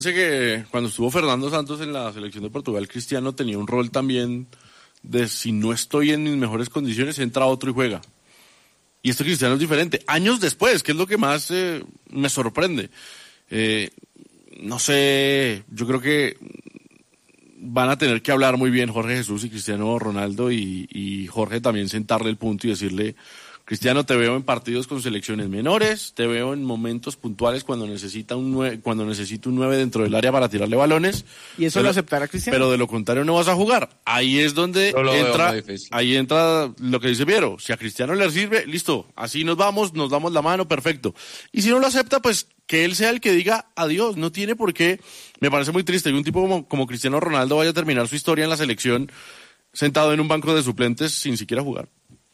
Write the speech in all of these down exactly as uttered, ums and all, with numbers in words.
Sé que cuando estuvo Fernando Santos en la selección de Portugal, Cristiano tenía un rol también de si no estoy en mis mejores condiciones, entra otro y juega. Y este Cristiano es diferente. Años después, que es lo que más eh, me sorprende. Eh, no sé, yo creo que van a tener que hablar muy bien Jorge Jesús y Cristiano Ronaldo y, y Jorge también sentarle el punto y decirle: Cristiano, te veo en partidos con selecciones menores, te veo en momentos puntuales cuando necesita un nueve, cuando necesita un nueve dentro del área para tirarle balones. ¿Y eso pero, lo aceptará Cristiano? Pero de lo contrario no vas a jugar. Ahí es donde entra, ahí entra lo que dice Piero. Si a Cristiano le sirve, listo, así nos vamos, nos damos la mano, perfecto. Y si no lo acepta, pues que él sea el que diga adiós. No tiene por qué. Me parece muy triste que un tipo como, como Cristiano Ronaldo vaya a terminar su historia en la selección sentado en un banco de suplentes sin siquiera jugar.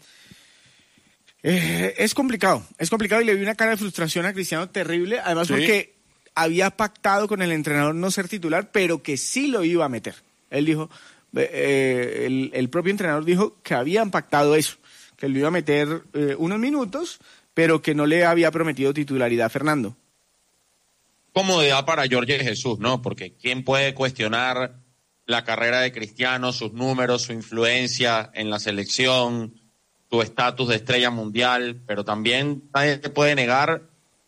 Eh, es complicado, es complicado y le vi una cara de frustración a Cristiano terrible, además ¿sí? Porque había pactado con el entrenador no ser titular, pero que sí lo iba a meter. Él dijo, eh, el, el propio entrenador dijo que habían pactado eso, que lo iba a meter eh, unos minutos, pero que no le había prometido titularidad. Fernando. Comodidad para Jorge Jesús, ¿no? Porque ¿quién puede cuestionar la carrera de Cristiano, sus números, su influencia en la selección, su estatus de estrella mundial? Pero también nadie te puede negar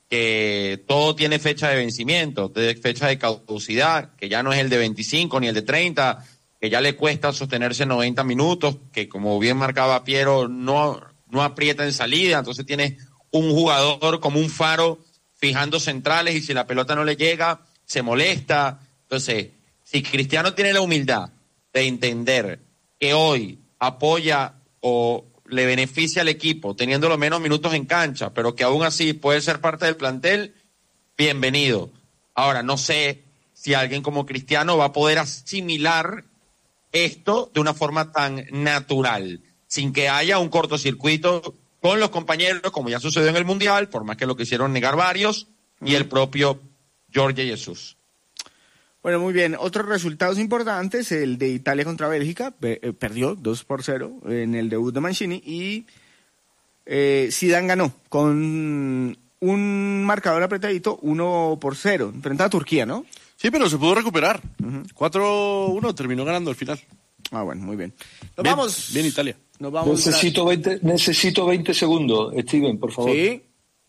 que todo tiene fecha de vencimiento, fecha de caducidad, que ya no es el de veinticinco ni el de treinta, que ya le cuesta sostenerse noventa minutos, que como bien marcaba Piero, no, no aprieta en salida, entonces tiene un jugador como un faro fijando centrales y si la pelota no le llega, se molesta. Entonces, si Cristiano tiene la humildad de entender que hoy apoya o le beneficia al equipo teniendo los menos minutos en cancha, pero que aún así puede ser parte del plantel, bienvenido. Ahora, no sé si alguien como Cristiano va a poder asimilar esto de una forma tan natural, sin que haya un cortocircuito con los compañeros, como ya sucedió en el Mundial, por más que lo quisieron negar varios, y el propio Jorge Jesús. Bueno, muy bien. Otros resultados importantes, el de Italia contra Bélgica, eh, perdió dos por cero en el debut de Mancini, y eh, Zidane ganó con un marcador apretadito, uno por cero, frente a Turquía, ¿no? Sí, pero se pudo recuperar. Uh-huh. cuatro uno, terminó ganando al final. Ah, bueno, muy bien. Nos bien, vamos. Bien, Italia. Nos vamos necesito, veinte, necesito veinte segundos, Steven, por favor. Sí.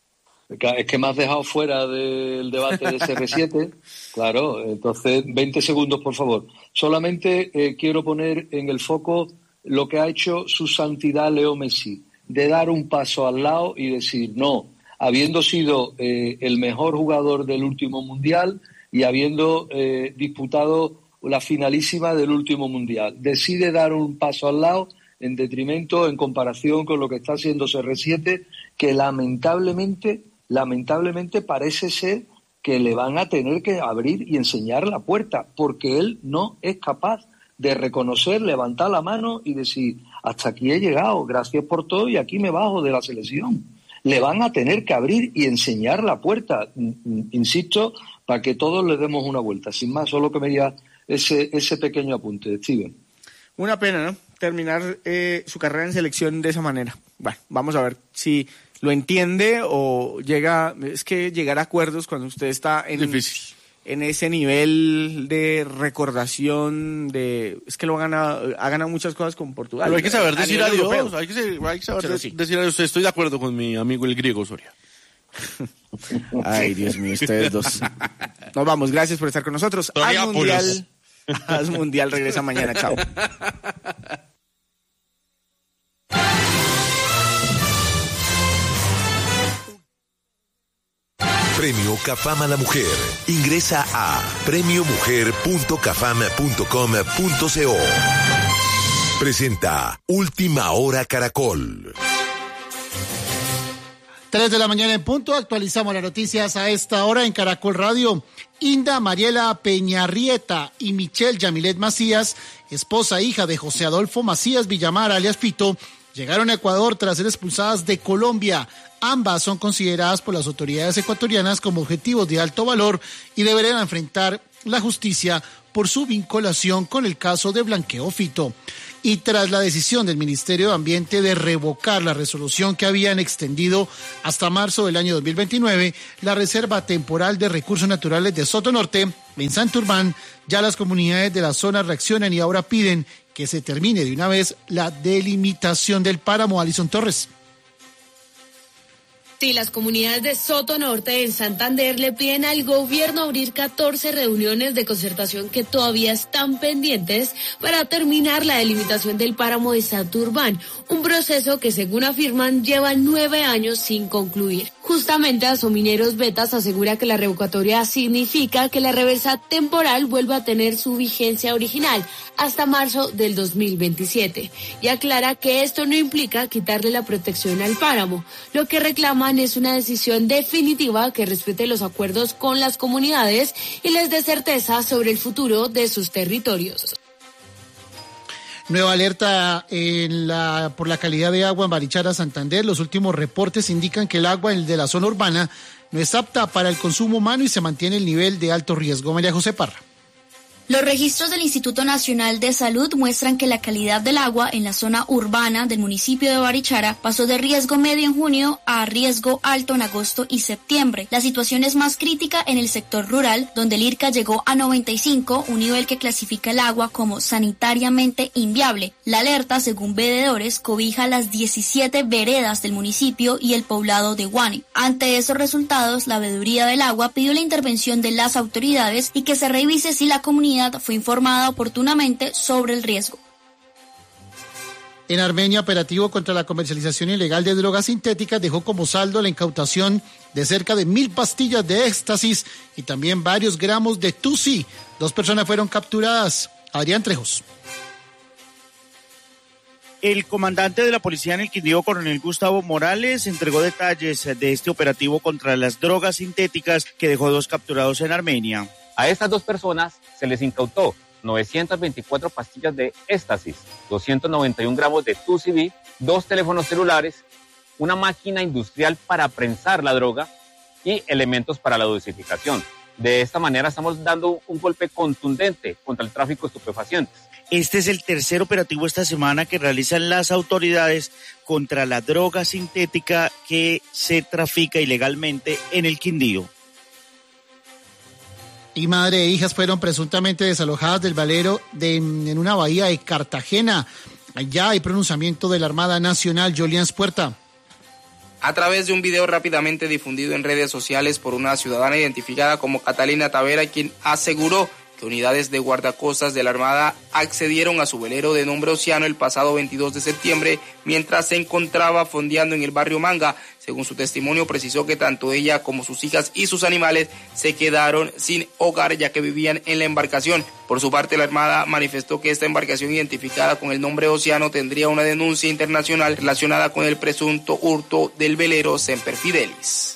Es que me has dejado fuera del debate de C R siete. Claro, entonces veinte segundos, por favor. Solamente eh, quiero poner en el foco lo que ha hecho su santidad Leo Messi, de dar un paso al lado y decir, no, habiendo sido eh, el mejor jugador del último Mundial y habiendo eh, disputado la finalísima del último Mundial, decide dar un paso al lado en detrimento, en comparación con lo que está haciendo C R siete, que lamentablemente, lamentablemente parece ser que le van a tener que abrir y enseñar la puerta, porque él no es capaz de reconocer, levantar la mano y decir, hasta aquí he llegado, gracias por todo y aquí me bajo de la selección. Le van a tener que abrir y enseñar la puerta, insisto, para que todos le demos una vuelta. Sin más, solo que me diga ese, ese pequeño apunte, Steven. Una pena, ¿no? Terminar eh, su carrera en selección de esa manera. Bueno, vamos a ver si lo entiende o llega... Es que llegar a acuerdos cuando usted está en, difícil. en ese nivel de recordación, de es que lo ha ganado, ha ganado muchas cosas con Portugal. Pero hay que saber a decir adiós, europeo. hay que, hay que saber Pero de, sí. decir adiós. Estoy de acuerdo con mi amigo el griego Soria. Ay, Dios mío, ustedes dos. Nos vamos, gracias por estar con nosotros. Haz Mundial, Haz Mundial regresa mañana, chao. Premio Cafam a la Mujer. Ingresa a premio mujer punto cafam punto com punto co. Presenta Última Hora Caracol. Tres de la mañana en punto, actualizamos las noticias a esta hora en Caracol Radio. Inda Mariela Peñarrieta y Michelle Yamilet Macías, esposa e hija de José Adolfo Macías Villamar, alias Pito, llegaron a Ecuador tras ser expulsadas de Colombia. Ambas son consideradas por las autoridades ecuatorianas como objetivos de alto valor y deberán enfrentar la justicia por su vinculación con el caso de blanqueo Fito. Y tras la decisión del Ministerio de Ambiente de revocar la resolución que habían extendido hasta marzo del año dos mil veintinueve, la Reserva Temporal de Recursos Naturales de Soto Norte, en Santurbán, ya las comunidades de la zona reaccionan y ahora piden que se termine de una vez la delimitación del páramo. Alison Torres. Sí, las comunidades de Soto Norte en Santander le piden al gobierno abrir catorce reuniones de concertación que todavía están pendientes para terminar la delimitación del páramo de Santurbán, un proceso que según afirman lleva nueve años sin concluir. Justamente Asomineros Betas asegura que la revocatoria significa que la reversa temporal vuelve a tener su vigencia original hasta marzo del dos mil veintisiete y aclara que esto no implica quitarle la protección al páramo. Lo que reclaman es una decisión definitiva que respete los acuerdos con las comunidades y les dé certeza sobre el futuro de sus territorios. Nueva alerta en la, por la calidad de agua en Barichara, Santander. Los últimos reportes indican que el agua de la zona urbana no es apta para el consumo humano y se mantiene el nivel de alto riesgo. María José Parra. Los registros del Instituto Nacional de Salud muestran que la calidad del agua en la zona urbana del municipio de Barichara pasó de riesgo medio en junio a riesgo alto en agosto y septiembre. La situación es más crítica en el sector rural, donde el IRCA llegó a noventa y cinco, un nivel que clasifica el agua como sanitariamente inviable. La alerta, según veedores, cobija las diecisiete veredas del municipio y el poblado de Guane. Ante esos resultados, la Veeduría del Agua pidió la intervención de las autoridades y que se revise si la comunidad fue informada oportunamente sobre el riesgo. En Armenia, operativo contra la comercialización ilegal de drogas sintéticas dejó como saldo la incautación de cerca de mil pastillas de éxtasis y también varios gramos de tusi. Dos personas fueron capturadas. Adrián Trejos. El comandante de la policía en el Quindío, coronel Gustavo Morales, entregó detalles de este operativo contra las drogas sintéticas que dejó dos capturados en Armenia. A estas dos personas se les incautó novecientas veinticuatro pastillas de éxtasis, doscientos noventa y un gramos de tusi B, dos teléfonos celulares, una máquina industrial para prensar la droga y elementos para la dosificación. De esta manera estamos dando un golpe contundente contra el tráfico de estupefacientes. Este es el tercer operativo esta semana que realizan las autoridades contra la droga sintética que se trafica ilegalmente en el Quindío. Y madre e hijas fueron presuntamente desalojadas del velero de, en una bahía de Cartagena. Allá hay pronunciamiento de la Armada Nacional. Jolians Puerta. A través de un video rápidamente difundido en redes sociales por una ciudadana identificada como Catalina Tavera, quien aseguró que unidades de guardacostas de la Armada accedieron a su velero de nombre Océano el pasado veintidós de septiembre mientras se encontraba fondeando en el barrio Manga. Según su testimonio, precisó que tanto ella como sus hijas y sus animales se quedaron sin hogar ya que vivían en la embarcación. Por su parte, la Armada manifestó que esta embarcación identificada con el nombre Océano tendría una denuncia internacional relacionada con el presunto hurto del velero Semper Fidelis.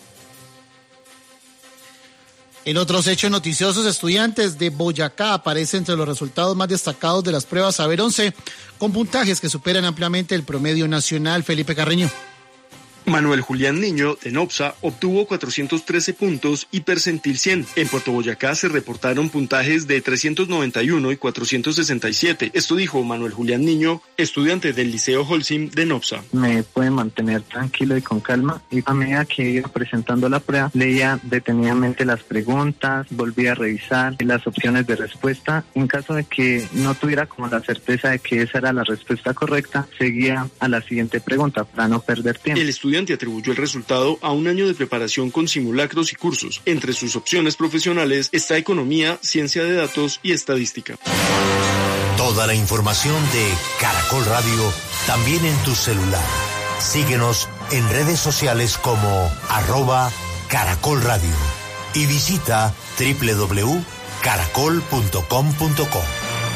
En otros hechos noticiosos, estudiantes de Boyacá aparecen entre los resultados más destacados de las pruebas Saber once, con puntajes que superan ampliamente el promedio nacional. Felipe Carreño. Manuel Julián Niño, de NOPSA, obtuvo cuatrocientos trece puntos y percentil cien. En Puerto Boyacá se reportaron puntajes de trescientos noventa y uno y cuatrocientos sesenta y siete. Esto dijo Manuel Julián Niño, estudiante del Liceo Holcim de NOPSA. Me puede mantener tranquilo y con calma, y a medida que iba presentando la prueba, leía detenidamente las preguntas, volvía a revisar las opciones de respuesta. En caso de que no tuviera como la certeza de que esa era la respuesta correcta, seguía a la siguiente pregunta para no perder tiempo. El estudiante atribuyó el resultado a un año de preparación con simulacros y cursos. Entre sus opciones profesionales está economía, ciencia de datos y estadística. Toda la información de Caracol Radio también en tu celular. Síguenos en redes sociales como arroba Caracol Radio y visita doble u doble u doble u punto caracol punto com punto co.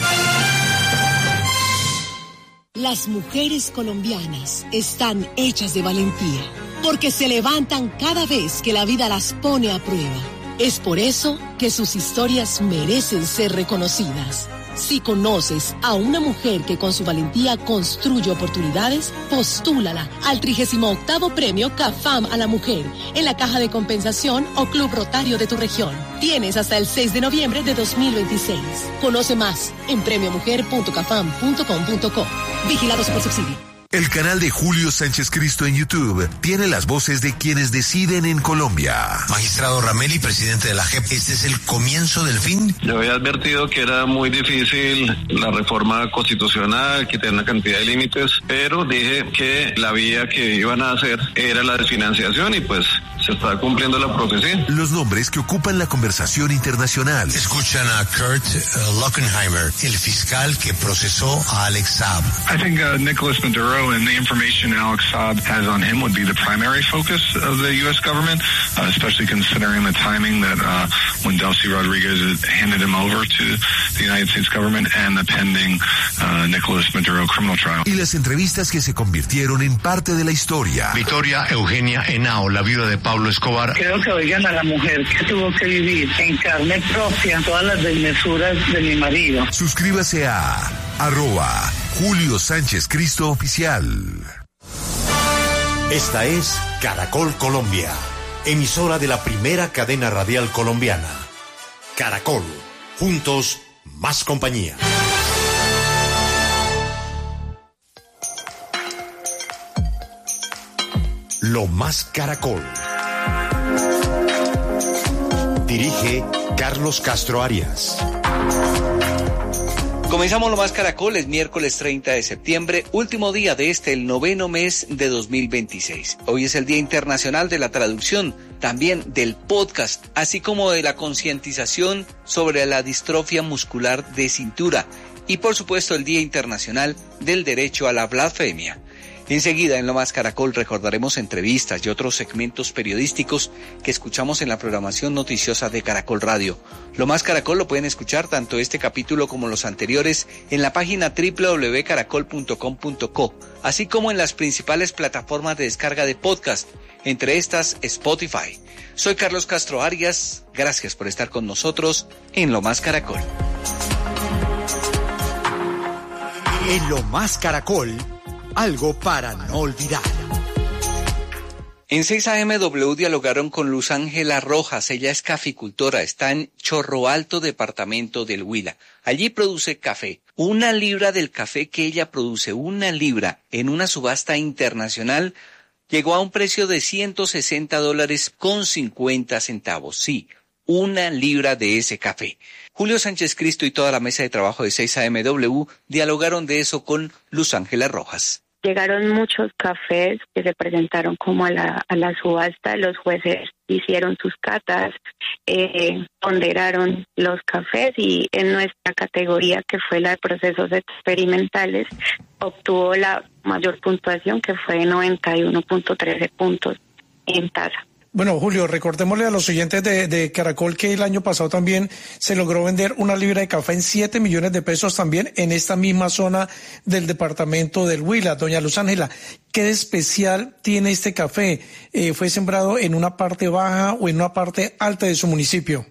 Las mujeres colombianas están hechas de valentía, porque se levantan cada vez que la vida las pone a prueba. Es por eso que sus historias merecen ser reconocidas. Si conoces a una mujer que con su valentía construye oportunidades, postúlala al trigésimo octavo Premio CAFAM a la Mujer en la Caja de Compensación o Club Rotario de tu región. Tienes hasta el seis de noviembre de dos mil veintiséis. Conoce más en premio mujer punto cafam punto com punto co. Vigilado Supersubsidio. El canal de Julio Sánchez Cristo en YouTube tiene las voces de quienes deciden en Colombia. Magistrado Rameli, presidente de la J E P, ¿este es el comienzo del fin? Yo había advertido que era muy difícil la reforma constitucional, que tenía una cantidad de límites, pero dije que la vía que iban a hacer era la desfinanciación y pues se está cumpliendo la profecía. Los nombres que ocupan la conversación internacional. Escuchan a Kurt uh, Lockenheimer, el fiscal que procesó a Alex Saab. I think uh, Nicholas Maduro and the information Alex Saab has on him would be the primary focus of the U S government, uh, especially considering the timing that uh, when Delcy Rodriguez handed him over to the United States government and the pending uh, Nicholas Maduro criminal trial. Y las entrevistas que se convirtieron en parte de la historia. Victoria Eugenia Henao, la viuda de Pablo Escobar. Creo que oigan a la mujer que tuvo que vivir en carne propia todas las desmesuras de mi marido. Suscríbase a arroba Julio Sánchez Cristo Oficial. Esta es Caracol Colombia, emisora de la primera cadena radial colombiana. Caracol, juntos, más compañía. Lo más Caracol. Dirige Carlos Castro Arias. Comenzamos Lo Más Caracol, es miércoles treinta de septiembre, último día de este, el noveno mes de dos mil veintiséis. Hoy es el Día Internacional de la Traducción, también del podcast, así como de la concientización sobre la distrofia muscular de cintura y por supuesto el Día Internacional del Derecho a la Blasfemia. Enseguida en Lo Más Caracol recordaremos entrevistas y otros segmentos periodísticos que escuchamos en la programación noticiosa de Caracol Radio. Lo Más Caracol lo pueden escuchar tanto este capítulo como los anteriores en la página doble u doble u doble u punto caracol punto com punto co, así como en las principales plataformas de descarga de podcast, entre estas Spotify. Soy Carlos Castro Arias, gracias por estar con nosotros en Lo Más Caracol. En Lo Más Caracol, algo para no olvidar. En seis A M W dialogaron con Luz Ángela Rojas. Ella es caficultora, está en Chorro Alto, departamento del Huila. Allí produce café. Una libra del café que ella produce, una libra, en una subasta internacional, llegó a un precio de ciento sesenta dólares con cincuenta centavos. Sí, una libra de ese café. Julio Sánchez Cristo y toda la mesa de trabajo de seis A M W dialogaron de eso con Luz Ángela Rojas. Llegaron muchos cafés que se presentaron como a la, a la subasta. Los jueces hicieron sus catas, eh, ponderaron los cafés y en nuestra categoría, que fue la de procesos experimentales, obtuvo la mayor puntuación, que fue noventa y uno punto trece puntos en tasa. Bueno, Julio, recordémosle a los oyentes de, de Caracol que el año pasado también se logró vender una libra de café en siete millones de pesos también en esta misma zona del departamento del Huila. Doña Luz Ángela, ¿qué de especial tiene este café? Eh, ¿Fue sembrado en una parte baja o en una parte alta de su municipio?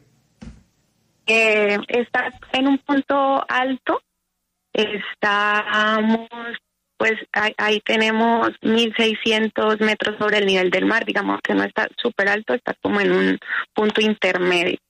Eh, está en un punto alto, estamos... Pues ahí, ahí tenemos mil seiscientos metros sobre el nivel del mar, digamos que no está súper alto, está como en un punto intermedio.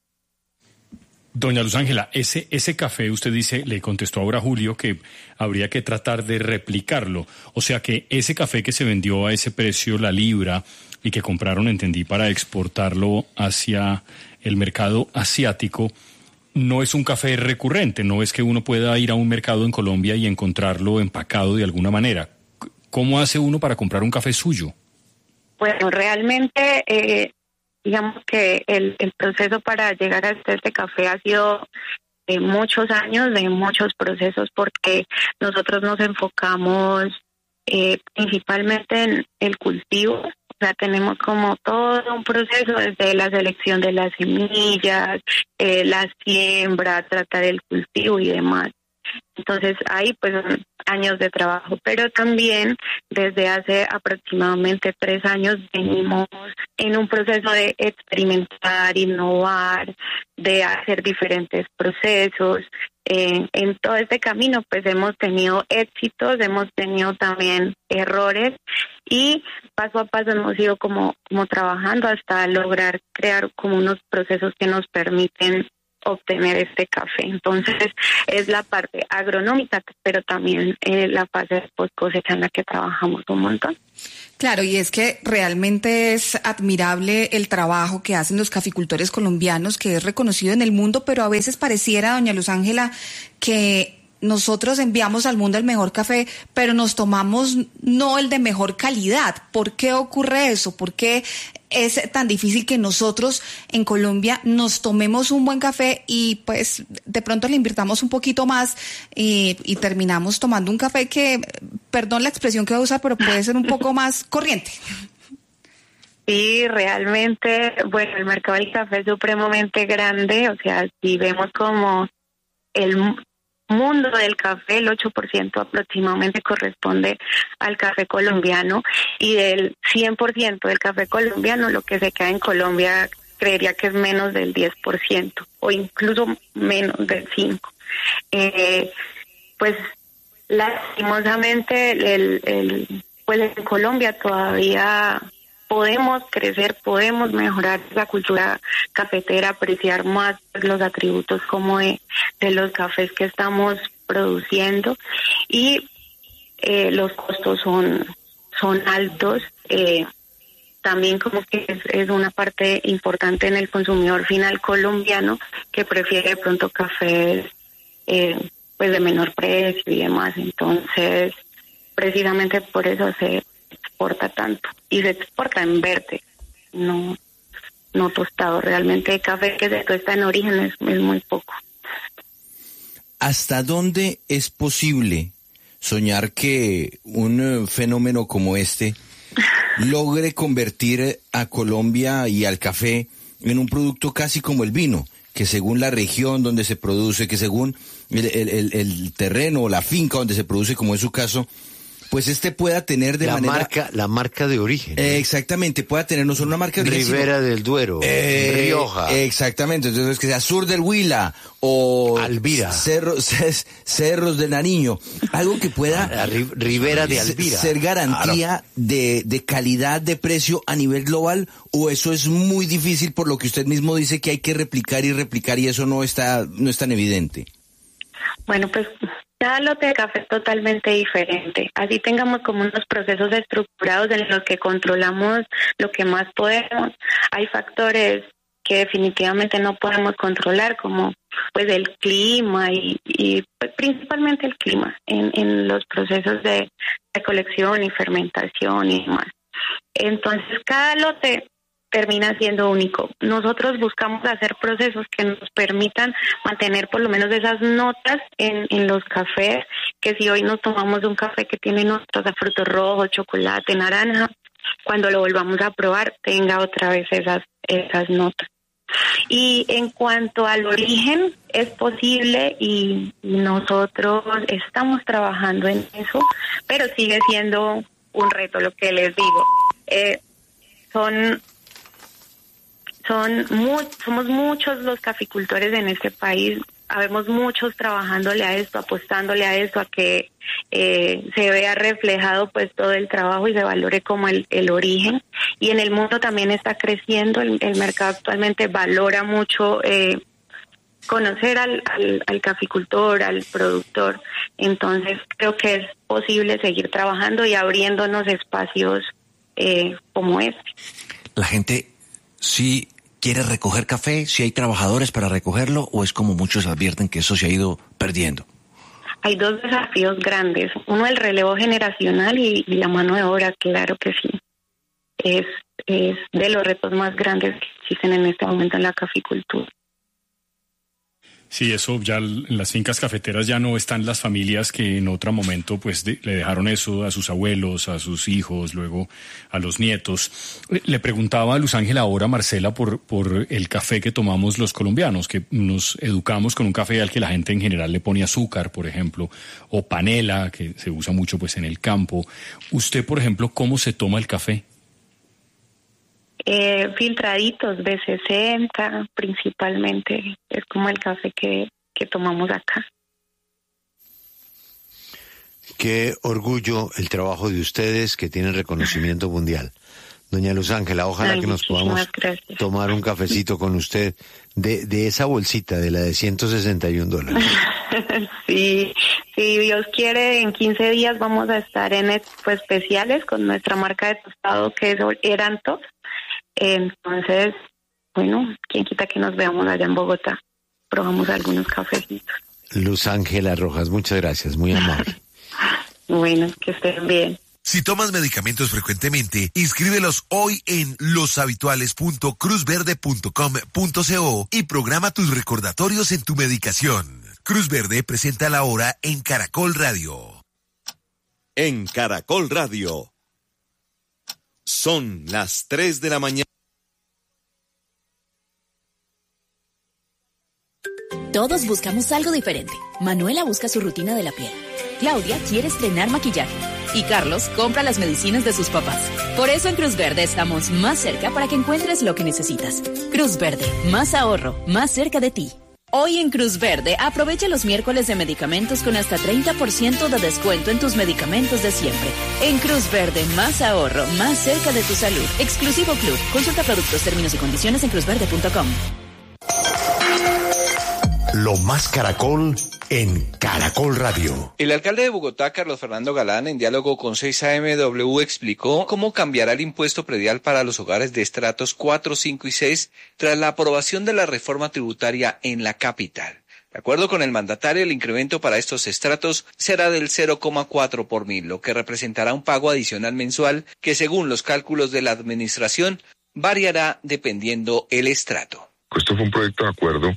Doña Luz Ángela, ese, ese café, usted dice, le contestó ahora Julio que habría que tratar de replicarlo. O sea que ese café que se vendió a ese precio, la libra, y que compraron, entendí, para exportarlo hacia el mercado asiático, no es un café recurrente, no es que uno pueda ir a un mercado en Colombia y encontrarlo empacado de alguna manera. ¿Cómo hace uno para comprar un café suyo? Bueno, realmente, eh, digamos que el, el proceso para llegar hasta este café ha sido de muchos años, de muchos procesos, porque nosotros nos enfocamos eh, principalmente en el cultivo. O sea, tenemos como todo un proceso desde la selección de las semillas, eh, la siembra, tratar el cultivo y demás. Entonces ahí pues son años de trabajo, pero también desde hace aproximadamente tres años venimos en un proceso de experimentar, innovar, de hacer diferentes procesos. Eh, en todo este camino pues hemos tenido éxitos, hemos tenido también errores y paso a paso hemos ido como, como trabajando hasta lograr crear como unos procesos que nos permiten obtener este café. Entonces es la parte agronómica, pero también eh, la fase de post cosecha en la que trabajamos un montón. Claro, y es que realmente es admirable el trabajo que hacen los caficultores colombianos, que es reconocido en el mundo, pero a veces pareciera, doña Luz Ángela, que nosotros enviamos al mundo el mejor café, pero nos tomamos no el de mejor calidad. ¿Por qué ocurre eso? ¿Por qué es tan difícil que nosotros en Colombia nos tomemos un buen café y pues de pronto le invirtamos un poquito más y, y terminamos tomando un café que, perdón la expresión que voy a usar, pero puede ser un poco más corriente? Sí, realmente, bueno, el mercado del café es supremamente grande, o sea, si vemos como el mundo del café, el ocho por ciento aproximadamente corresponde al café colombiano, y del cien por ciento del café colombiano, lo que se queda en Colombia creería que es menos del diez por ciento o incluso menos del cinco por ciento. Eh, pues lastimosamente el, el, pues en Colombia todavía podemos crecer, podemos mejorar la cultura cafetera, apreciar más los atributos como de, de los cafés que estamos produciendo, y eh, los costos son, son altos. Eh, también como que es, es una parte importante en el consumidor final colombiano que prefiere de pronto cafés eh, pues de menor precio y demás. Entonces, precisamente por eso se exporta tanto, y se exporta en verde, no no tostado. Realmente el café que se tuesta en origen es, es muy poco. ¿Hasta dónde es posible soñar que un uh, fenómeno como este logre convertir a Colombia y al café en un producto casi como el vino, que según la región donde se produce, que según el, el, el, el terreno o la finca donde se produce, como es su caso, pues este pueda tener de la manera... Marca, la marca de origen. Eh, exactamente, pueda tener no solo una marca de origen, Ribera sino, del Duero, eh, Rioja. Exactamente, entonces que sea Sur del Huila o... Alvira. Cerro, Cerros del Nariño, algo que pueda... Ribera de Alvira. Ser garantía claro. de, de calidad, de precio a nivel global, o eso es muy difícil por lo que usted mismo dice que hay que replicar y replicar y eso no está, no es tan evidente. Bueno, pues... cada lote de café es totalmente diferente. Así tengamos como unos procesos estructurados en los que controlamos lo que más podemos. Hay factores que definitivamente no podemos controlar, como pues el clima y, y pues, principalmente el clima en, en los procesos de recolección y fermentación y demás. Entonces, cada lote termina siendo único. Nosotros buscamos hacer procesos que nos permitan mantener por lo menos esas notas en, en los cafés, que si hoy nos tomamos un café que tiene notas de frutos rojos, chocolate, naranja, cuando lo volvamos a probar tenga otra vez esas, esas notas. Y en cuanto al origen, es posible y nosotros estamos trabajando en eso, pero sigue siendo un reto, lo que les digo. Eh, son Son muy, somos muchos los caficultores en este país, habemos muchos trabajándole a esto, apostándole a esto, a que eh, se vea reflejado pues todo el trabajo y se valore como el, el origen. Y en el mundo también está creciendo, el, el mercado actualmente valora mucho eh, conocer al, al, al caficultor, al productor. Entonces creo que es posible seguir trabajando y abriéndonos espacios eh, como este. La gente sí quiere recoger café, si hay trabajadores para recogerlo, o es como muchos advierten que eso se ha ido perdiendo. Hay dos desafíos grandes, uno el relevo generacional y, y la mano de obra, claro que sí. Es, es de los retos más grandes que existen en este momento en la caficultura. Sí, eso ya en las fincas cafeteras ya no están las familias que en otro momento pues de, le dejaron eso a sus abuelos, a sus hijos, luego a los nietos. Le preguntaba a Luz Ángela ahora, Marcela, por, por el café que tomamos los colombianos, que nos educamos con un café al que la gente en general le pone azúcar, por ejemplo, o panela, que se usa mucho pues en el campo. Usted, por ejemplo, ¿cómo se toma el café? Eh, filtraditos, B sesenta principalmente, es como el café que, que tomamos acá. Qué orgullo el trabajo de ustedes, que tienen reconocimiento mundial. Doña Luz Ángela, ojalá Ay, que nos podamos gracias. tomar un cafecito con usted de, de esa bolsita, de la de ciento sesenta y un dólares. Sí, si Dios quiere, en quince días vamos a estar en Expo Especiales con nuestra marca de tostado que es Eranto. Entonces, bueno, quién quita que nos veamos allá en Bogotá. Probamos algunos cafecitos. Luz Ángela Rojas, muchas gracias, muy amable. Bueno, que estén bien. Si tomas medicamentos frecuentemente, inscríbelos hoy en loshabituales punto cruz verde punto com punto co y programa tus recordatorios en tu medicación. Cruz Verde presenta la hora en Caracol Radio. En Caracol Radio. Son las tres de la mañana. Todos buscamos algo diferente. Manuela busca su rutina de la piel. Claudia quiere estrenar maquillaje. Y Carlos compra las medicinas de sus papás. Por eso en Cruz Verde estamos más cerca para que encuentres lo que necesitas. Cruz Verde, más ahorro, más cerca de ti. Hoy en Cruz Verde, aprovecha los miércoles de medicamentos con hasta treinta por ciento de descuento en tus medicamentos de siempre. En Cruz Verde, más ahorro, más cerca de tu salud. Exclusivo Club. Consulta productos, términos y condiciones en cruz verde punto com. Lo más Caracol en Caracol Radio. El alcalde de Bogotá, Carlos Fernando Galán, en diálogo con seis A M W, explicó cómo cambiará el impuesto predial para los hogares de estratos cuatro, cinco y seis tras la aprobación de la reforma tributaria en la capital. De acuerdo con el mandatario, el incremento para estos estratos será del cero coma cuatro por mil, lo que representará un pago adicional mensual que, según los cálculos de la administración, variará dependiendo el estrato. Esto fue un proyecto de acuerdo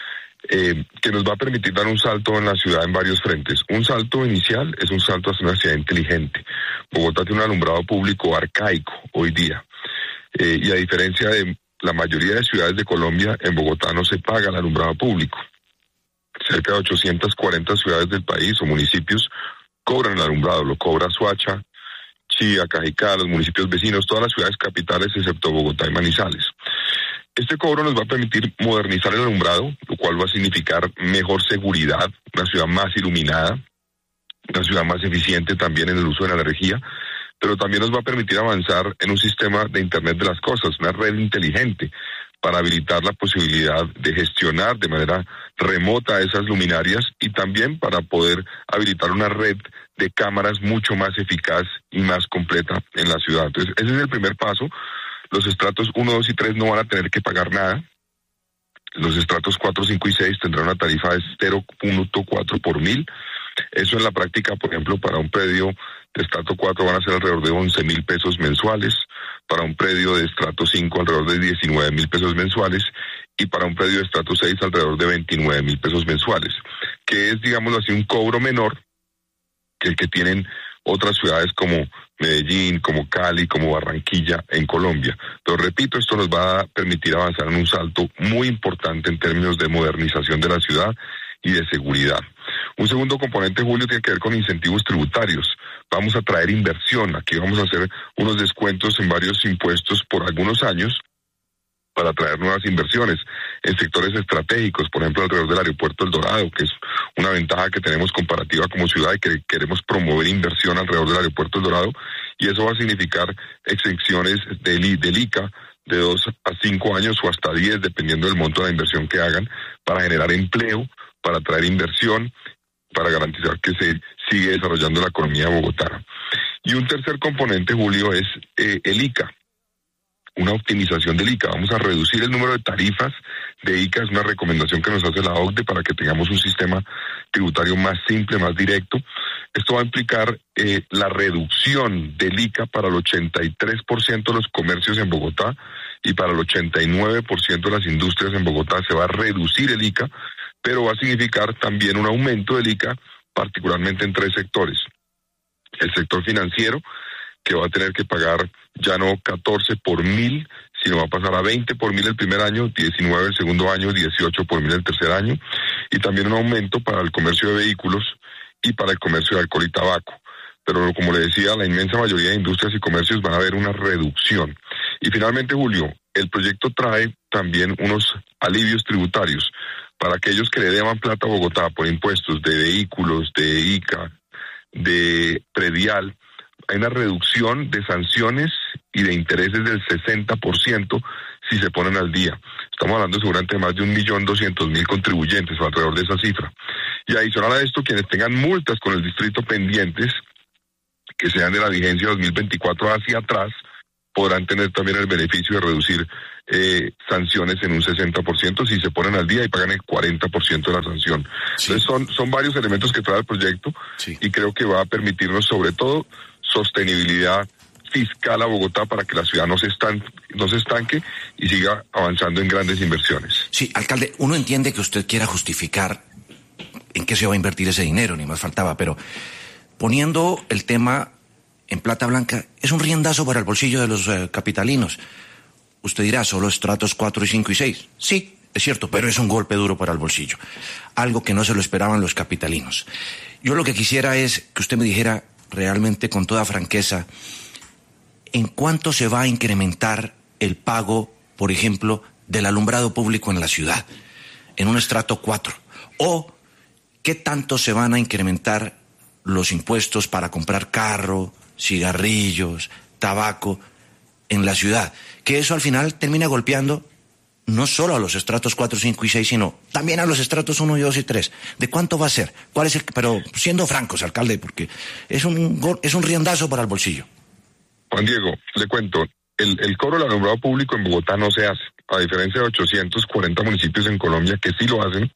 Eh, que nos va a permitir dar un salto en la ciudad en varios frentes. Un salto inicial es un salto hacia una ciudad inteligente. Bogotá tiene un alumbrado público arcaico hoy día, eh, y a diferencia de la mayoría de ciudades de Colombia, en Bogotá no se paga el alumbrado público. Cerca de ochocientas cuarenta ciudades del país o municipios cobran el alumbrado, lo cobra Soacha, Chía, Cajicá, los municipios vecinos, todas las ciudades capitales excepto Bogotá y Manizales. Este cobro nos va a permitir modernizar el alumbrado, lo cual va a significar mejor seguridad, una ciudad más iluminada, una ciudad más eficiente también en el uso de la energía, pero también nos va a permitir avanzar en un sistema de Internet de las cosas, una red inteligente, para habilitar la posibilidad de gestionar de manera remota esas luminarias y también para poder habilitar una red de cámaras mucho más eficaz y más completa en la ciudad. Entonces, ese es el primer paso. Los estratos uno, dos y tres no van a tener que pagar nada. Los estratos cuatro, cinco y seis tendrán una tarifa de cero punto cuatro por mil. Eso en la práctica, por ejemplo, para un predio de estrato cuatro van a ser alrededor de once mil pesos mensuales, para un predio de estrato cinco alrededor de diecinueve mil pesos mensuales y para un predio de estrato seis alrededor de veintinueve mil pesos mensuales, que es, digámoslo así, un cobro menor que el que tienen otras ciudades como Medellín, como Cali, como Barranquilla en Colombia. Pero repito, esto nos va a permitir avanzar en un salto muy importante en términos de modernización de la ciudad y de seguridad. Un segundo componente, Julio, tiene que ver con incentivos tributarios. Vamos a traer inversión. Aquí vamos a hacer unos descuentos en varios impuestos por algunos años para traer nuevas inversiones en sectores estratégicos, por ejemplo, alrededor del aeropuerto El Dorado, que es una ventaja que tenemos comparativa como ciudad y que queremos promover inversión alrededor del aeropuerto El Dorado, y eso va a significar exenciones del, del I C A de dos a cinco años o hasta diez, dependiendo del monto de la inversión que hagan, para generar empleo, para atraer inversión, para garantizar que se sigue desarrollando la economía de Bogotá. Y un tercer componente, Julio, es eh, el I C A. Una optimización del I C A. Vamos a reducir el número de tarifas de I C A, es una recomendación que nos hace la O C D E para que tengamos un sistema tributario más simple, más directo. Esto va a implicar eh, la reducción del I C A para el ochenta y tres por ciento de los comercios en Bogotá y para el ochenta y nueve por ciento de las industrias en Bogotá se va a reducir el I C A. pero va a significar también un aumento del I C A, particularmente en tres sectores. El sector financiero, que va a tener que pagar ya no catorce por mil, sino va a pasar a veinte por mil el primer año, diecinueve el segundo año, dieciocho por mil el tercer año, y también un aumento para el comercio de vehículos y para el comercio de alcohol y tabaco. Pero como le decía, la inmensa mayoría de industrias y comercios van a ver una reducción. Y finalmente, Julio, el proyecto trae también unos alivios tributarios para aquellos que le deban plata a Bogotá por impuestos de vehículos, de I C A, de predial. Hay una reducción de sanciones y de intereses del sesenta por ciento si se ponen al día. Estamos hablando seguramente de más de un millón doscientos mil contribuyentes o alrededor de esa cifra. Y adicional a esto, quienes tengan multas con el distrito pendientes, que sean de la vigencia dos mil veinticuatro hacia atrás, podrán tener también el beneficio de reducir eh, sanciones en un sesenta por ciento si se ponen al día y pagan el cuarenta por ciento de la sanción. Sí. Entonces son, son varios elementos que trae el proyecto, sí, y creo que va a permitirnos sobre todo sostenibilidad fiscal a Bogotá para que la ciudad no se, estan, no se estanque y siga avanzando en grandes inversiones. Sí, alcalde, uno entiende que usted quiera justificar en qué se va a invertir ese dinero, ni más faltaba, pero poniendo el tema en plata blanca, es un riendazo para el bolsillo de los eh, capitalinos. Usted dirá, solo estratos cuatro y cinco y seis. Sí, es cierto, pero es un golpe duro para el bolsillo. Algo que no se lo esperaban los capitalinos. Yo lo que quisiera es que usted me dijera realmente con toda franqueza, ¿en cuánto se va a incrementar el pago, por ejemplo, del alumbrado público en la ciudad? En un estrato cuatro. O, ¿qué tanto se van a incrementar los impuestos para comprar carro, cigarrillos, tabaco en la ciudad? Que eso al final termina golpeando no solo a los estratos cuatro, cinco y seis, sino también a los estratos uno, dos y tres. ¿De cuánto va a ser? ¿Cuál es el? Pero siendo francos, alcalde, porque es un es un riendazo para el bolsillo. Juan Diego, le cuento, el, el cobro del alumbrado público en Bogotá no se hace, a diferencia de ochocientos cuarenta municipios en Colombia que sí lo hacen,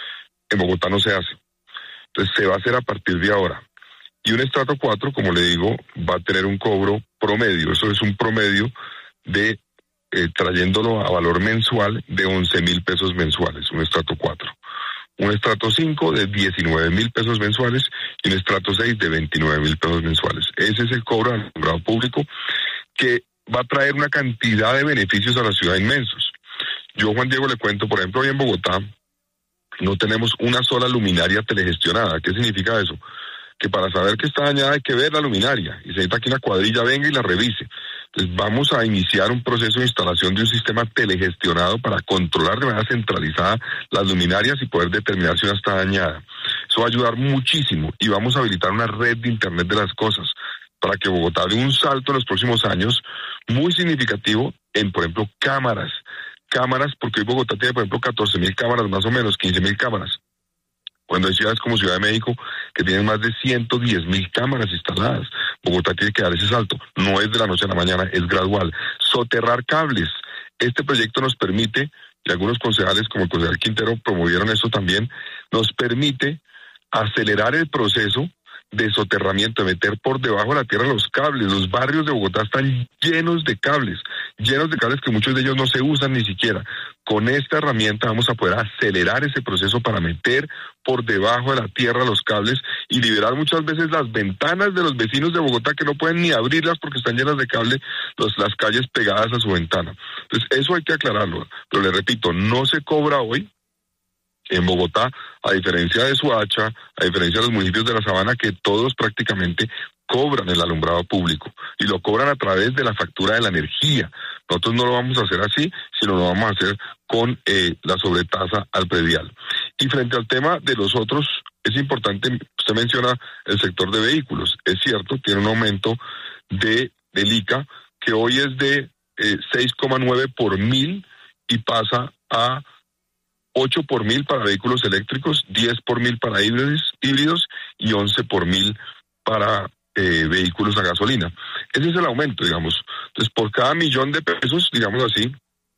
en Bogotá no se hace. Entonces se va a hacer a partir de ahora. Y un estrato cuatro, como le digo, va a tener un cobro promedio. Eso es un promedio de, eh, trayéndolo a valor mensual, de once mil pesos mensuales, un estrato cuatro. Un estrato cinco de diecinueve mil pesos mensuales y un estrato seis de veintinueve mil pesos mensuales. Ese es el cobro del alumbrado público que va a traer una cantidad de beneficios a la ciudad inmensos. Yo, Juan Diego, le cuento, por ejemplo, hoy en Bogotá no tenemos una sola luminaria telegestionada. ¿Qué significa eso? Que para saber que está dañada hay que ver la luminaria y se necesita que una cuadrilla venga y la revise. Entonces vamos a iniciar un proceso de instalación de un sistema telegestionado para controlar de manera centralizada las luminarias y poder determinar si una está dañada. Eso va a ayudar muchísimo y vamos a habilitar una red de Internet de las cosas para que Bogotá dé un salto en los próximos años muy significativo en, por ejemplo, cámaras. Cámaras, porque hoy Bogotá tiene, por ejemplo, catorce mil cámaras, más o menos, quince mil cámaras. Cuando hay ciudades como Ciudad de México, que tienen más de ciento diez mil cámaras instaladas, Bogotá tiene que dar ese salto. No es de la noche a la mañana, es gradual. Soterrar cables. Este proyecto nos permite, y algunos concejales, como el concejal Quintero, promovieron esto también, nos permite acelerar el proceso de soterramiento, de meter por debajo de la tierra los cables. Los barrios de Bogotá están llenos de cables, llenos de cables que muchos de ellos no se usan ni siquiera. Con esta herramienta vamos a poder acelerar ese proceso para meter por debajo de la tierra los cables y liberar muchas veces las ventanas de los vecinos de Bogotá que no pueden ni abrirlas porque están llenas de cable, los, las calles pegadas a su ventana. Entonces eso hay que aclararlo, pero le repito, no se cobra hoy en Bogotá, a diferencia de Soacha, a diferencia de los municipios de la Sabana, que todos prácticamente cobran el alumbrado público y lo cobran a través de la factura de la energía. Nosotros no lo vamos a hacer así, sino lo vamos a hacer con eh, la sobretasa al predial. Y frente al tema de los otros, es importante, usted menciona el sector de vehículos. Es cierto, tiene un aumento de del I C A que hoy es de eh, seis coma nueve por mil y pasa a ocho por mil para vehículos eléctricos, diez por mil para híbridos, híbridos y once por mil para eh, vehículos a gasolina. Ese es el aumento, digamos. Entonces, por cada millón de pesos, digamos así,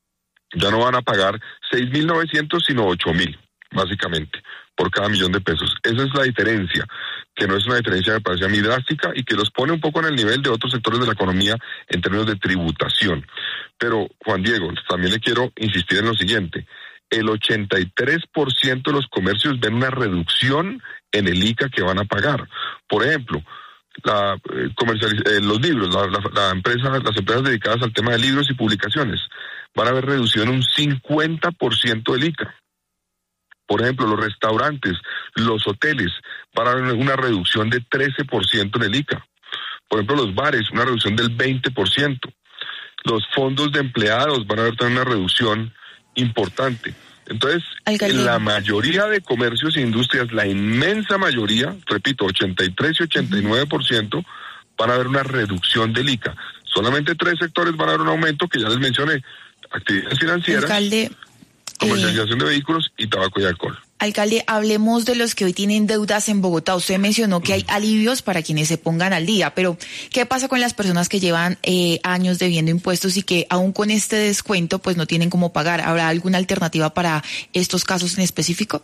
ya no van a pagar seis mil novecientos, sino ocho mil, básicamente, por cada millón de pesos. Esa es la diferencia, que no es una diferencia, me parece a mí, drástica y que los pone un poco en el nivel de otros sectores de la economía en términos de tributación. Pero, Juan Diego, también le quiero insistir en lo siguiente. el ochenta y tres por ciento de los comercios ven una reducción en el I C A que van a pagar. Por ejemplo, la, eh, comercializ- eh, los libros, la, la, la empresa, las empresas dedicadas al tema de libros y publicaciones van a haber reducido en un cincuenta por ciento del I C A. Por ejemplo, los restaurantes, los hoteles van a haber una reducción de trece por ciento en el I C A. Por ejemplo, los bares, una reducción del veinte por ciento. Los fondos de empleados van a haber también una reducción importante. Entonces, Alcalde. en la mayoría de comercios e industrias, la inmensa mayoría, repito, ochenta y tres y ochenta y nueve por ciento, van a haber una reducción del I C A. Solamente tres sectores van a haber un aumento que ya les mencioné: actividades financieras, Alcalde, comercialización eh... de vehículos y tabaco y alcohol. Alcalde, hablemos de los que hoy tienen deudas en Bogotá. Usted mencionó que hay alivios para quienes se pongan al día, pero ¿qué pasa con las personas que llevan eh, años debiendo impuestos y que aún con este descuento pues no tienen cómo pagar? ¿Habrá alguna alternativa para estos casos en específico?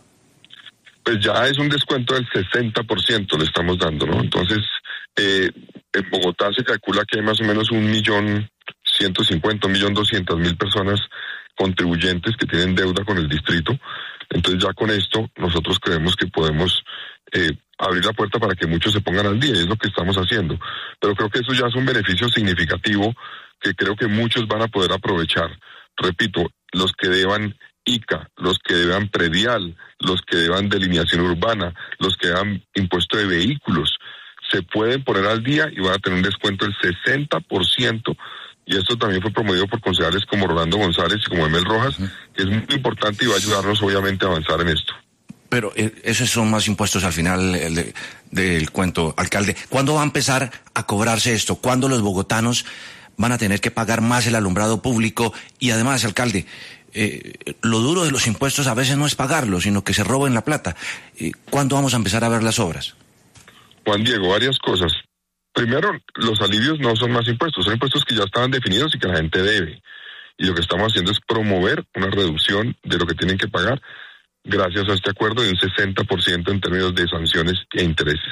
Pues ya es un descuento del sesenta por ciento le estamos dando, ¿no? Entonces, eh, en Bogotá se calcula que hay más o menos un millón ciento cincuenta, un millón doscientas mil personas contribuyentes que tienen deuda con el distrito. Entonces ya con esto nosotros creemos que podemos eh, abrir la puerta para que muchos se pongan al día, y es lo que estamos haciendo. Pero creo que eso ya es un beneficio significativo que creo que muchos van a poder aprovechar. Repito, los que deban I C A, los que deban predial, los que deban delineación urbana, los que deban impuesto de vehículos, se pueden poner al día y van a tener un descuento del sesenta por ciento. Y esto también fue promovido por concejales como Rolando González y como Emel Rojas, uh-huh. que es muy importante y va a ayudarnos obviamente a avanzar en esto. Pero eh, esos son más impuestos al final eh, de, del cuento, alcalde. ¿Cuándo va a empezar a cobrarse esto? ¿Cuándo los bogotanos van a tener que pagar más el alumbrado público? Y además, alcalde, eh, lo duro de los impuestos a veces no es pagarlo, sino que se roben la plata. Eh, ¿Cuándo vamos a empezar a ver las obras? Juan Diego, varias cosas. Primero, los alivios no son más impuestos, son impuestos que ya estaban definidos y que la gente debe. Y lo que estamos haciendo es promover una reducción de lo que tienen que pagar gracias a este acuerdo de un sesenta por ciento en términos de sanciones e intereses.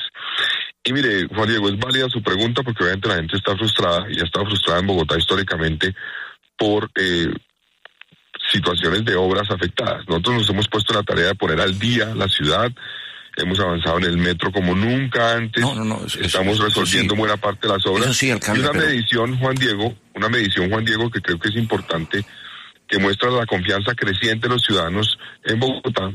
Y mire, Juan Diego, es válida su pregunta porque obviamente la gente está frustrada y ha estado frustrada en Bogotá históricamente por eh, situaciones de obras afectadas. Nosotros nos hemos puesto la tarea de poner al día la ciudad. Hemos avanzado en el metro como nunca antes. No, no, no, eso, Estamos eso, resolviendo eso sí. buena parte de las obras. Eso sí, alcalde, y una pero... medición, Juan Diego, una medición, Juan Diego, que creo que es importante, que muestra la confianza creciente de los ciudadanos en Bogotá,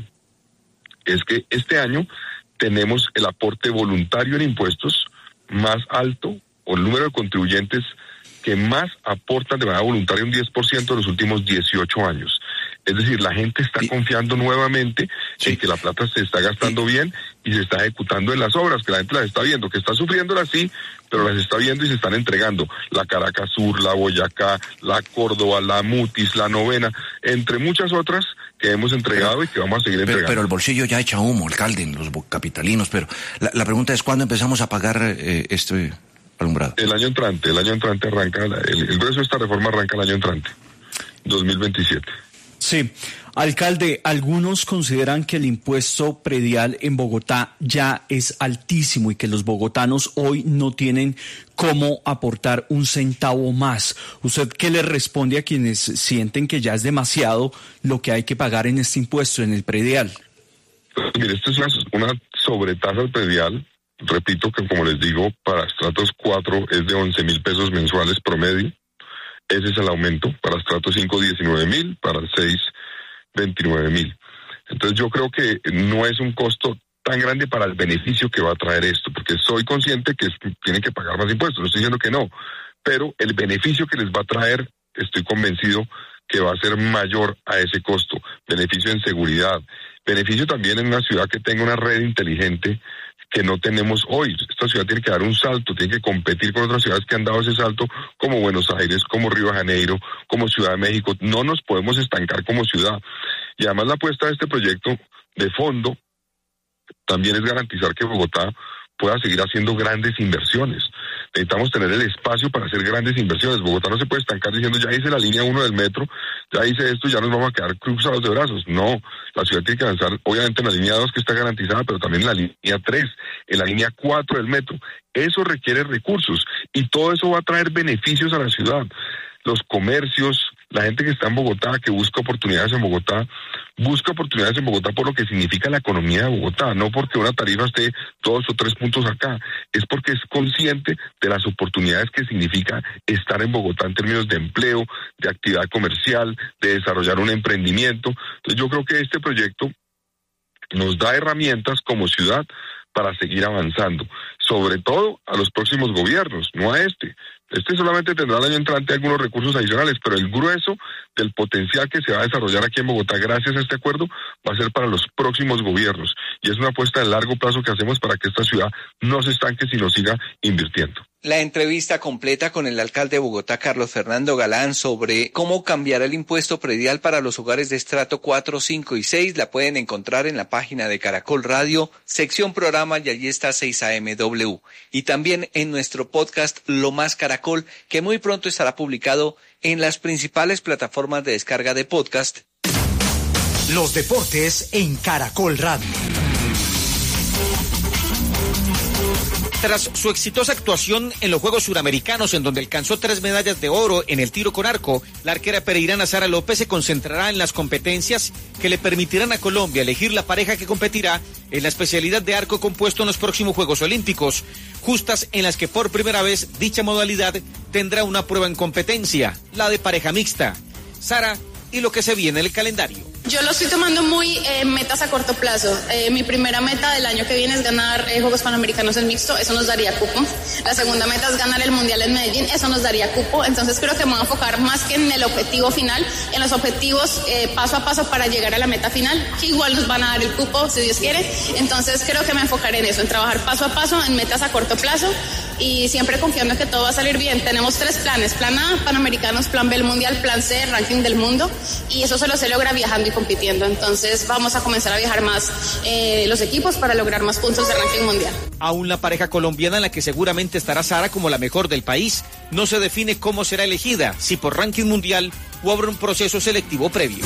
es que este año tenemos el aporte voluntario en impuestos más alto, o el número de contribuyentes que más aportan de manera voluntaria un diez por ciento en los últimos dieciocho años. Es decir, la gente está confiando nuevamente sí. en que la plata se está gastando sí. bien y se está ejecutando en las obras, que la gente las está viendo, que está sufriéndolas sí, pero las está viendo y se están entregando. La Caracas Sur, la Boyacá, la Córdoba, la Mutis, la Novena, entre muchas otras que hemos entregado pero, y que vamos a seguir pero, entregando. Pero el bolsillo ya echa humo, alcalde, en los capitalinos, pero la, la pregunta es, ¿cuándo empezamos a pagar eh, este alumbrado? El año entrante, el año entrante arranca, el, el grueso de esta reforma arranca el año entrante, dos mil veintisiete. Sí, alcalde, algunos consideran que el impuesto predial en Bogotá ya es altísimo y que los bogotanos hoy no tienen cómo aportar un centavo más. ¿Usted qué le responde a quienes sienten que ya es demasiado lo que hay que pagar en este impuesto, en el predial? Pues, mire, esta es una, una sobretasa al predial. Repito que, como les digo, para estratos cuatro es de once mil pesos mensuales promedio. Ese es el aumento. Para estrato cinco, diecinueve mil, para el seis, veintinueve mil. Entonces yo creo que no es un costo tan grande para el beneficio que va a traer esto, porque soy consciente que tienen que pagar más impuestos, no estoy diciendo que no, pero el beneficio que les va a traer, estoy convencido que va a ser mayor a ese costo. Beneficio en seguridad, beneficio también en una ciudad que tenga una red inteligente que no tenemos hoy. Esta ciudad tiene que dar un salto, tiene que competir con otras ciudades que han dado ese salto, como Buenos Aires, como Río de Janeiro, como Ciudad de México. No nos podemos estancar como ciudad. Y además la apuesta de este proyecto de fondo también es garantizar que Bogotá pueda seguir haciendo grandes inversiones. Necesitamos tener el espacio para hacer grandes inversiones. Bogotá no se puede estancar diciendo, ya hice la línea uno del metro, ya hice esto, ya nos vamos a quedar cruzados de brazos. No, la ciudad tiene que avanzar, obviamente en la línea dos que está garantizada, pero también en la línea tres, en la línea cuatro del metro. Eso requiere recursos y todo eso va a traer beneficios a la ciudad. Los comercios, La gente que está en Bogotá, que busca oportunidades en Bogotá, busca oportunidades en Bogotá por lo que significa la economía de Bogotá, no porque una tarifa esté dos o tres puntos acá, es porque es consciente de las oportunidades que significa estar en Bogotá en términos de empleo, de actividad comercial, de desarrollar un emprendimiento. Entonces yo creo que este proyecto nos da herramientas como ciudad para seguir avanzando, sobre todo a los próximos gobiernos, no a este. Este solamente tendrá el año entrante algunos recursos adicionales, pero el grueso del potencial que se va a desarrollar aquí en Bogotá gracias a este acuerdo va a ser para los próximos gobiernos. Y es una apuesta de largo plazo que hacemos para que esta ciudad no se estanque, sino siga invirtiendo. La entrevista completa con el alcalde de Bogotá, Carlos Fernando Galán, sobre cómo cambiar el impuesto predial para los hogares de estrato cuatro, cinco y seis, la pueden encontrar en la página de Caracol Radio, sección programa, y allí está seis A M W. Y también en nuestro podcast Lo Más Caracol, que muy pronto estará publicado en las principales plataformas de descarga de podcast. Los deportes en Caracol Radio. Tras su exitosa actuación en los Juegos Suramericanos, en donde alcanzó tres medallas de oro en el tiro con arco, la arquera pereirana Sara López se concentrará en las competencias que le permitirán a Colombia elegir la pareja que competirá en la especialidad de arco compuesto en los próximos Juegos Olímpicos, justas en las que por primera vez dicha modalidad tendrá una prueba en competencia, la de pareja mixta. Sara, y lo que se viene en el calendario. Yo lo estoy tomando muy eh, metas a corto plazo. Eh, mi primera meta del año que viene es ganar eh, Juegos Panamericanos en mixto, eso nos daría cupo. La segunda meta es ganar el Mundial en Medellín, eso nos daría cupo. Entonces creo que me voy a enfocar más que en el objetivo final, en los objetivos eh, paso a paso para llegar a la meta final, que igual nos van a dar el cupo, si Dios quiere. Entonces creo que me enfocaré en eso, en trabajar paso a paso, en metas a corto plazo y siempre confiando que todo va a salir bien. Tenemos tres planes: plan A, Panamericanos; plan B, el Mundial; plan C, ranking del mundo, y eso solo se logra viajando y compitiendo. Entonces vamos a comenzar a viajar más eh, los equipos para lograr más puntos de ranking mundial. Aún la pareja colombiana, en la que seguramente estará Sara como la mejor del país, no se define cómo será elegida, si por ranking mundial o habrá un proceso selectivo previo.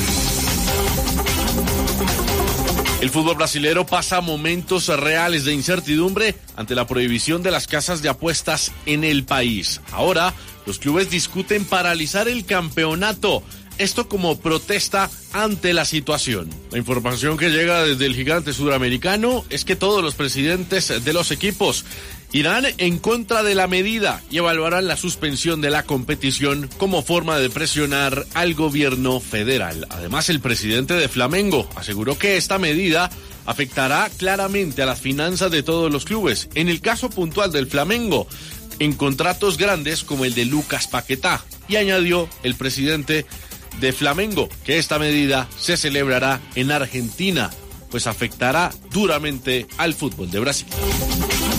El fútbol brasilero pasa momentos reales de incertidumbre ante la prohibición de las casas de apuestas en el país. Ahora, los clubes discuten paralizar el campeonato. Esto como protesta ante la situación. La información que llega desde el gigante sudamericano es que todos los presidentes de los equipos irán en contra de la medida y evaluarán la suspensión de la competición como forma de presionar al gobierno federal. Además, el presidente de Flamengo aseguró que esta medida afectará claramente a las finanzas de todos los clubes. En el caso puntual del Flamengo, en contratos grandes como el de Lucas Paquetá. Y añadió el presidente de Flamengo que esta medida se celebrará en Argentina, pues afectará duramente al fútbol de Brasil.